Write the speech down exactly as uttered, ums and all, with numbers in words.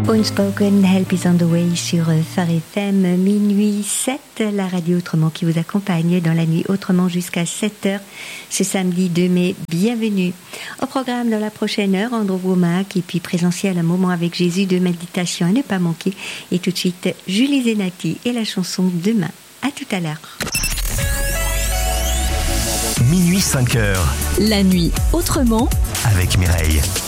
Unspoken, Help is on the way sur Phare F M, minuit sept, la radio Autrement qui vous accompagne dans la nuit autrement jusqu'à sept heures, ce samedi deux mai, bienvenue. Au programme dans la prochaine heure, Andrew Womack et puis présentiel, un moment avec Jésus de méditation à ne pas manquer. Et tout de suite, Julie Zenati et la chanson Demain. À tout à l'heure. Minuit cinq heures. La nuit autrement avec Mireille.